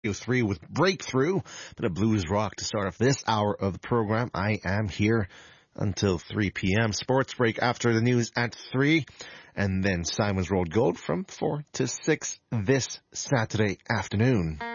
3 with Breakthrough, bit of blues rock to start off this hour of the program. I am here until 3 p.m. Sports break after the news at 3, and then Simon's Road Gold from 4 to 6 this Saturday afternoon.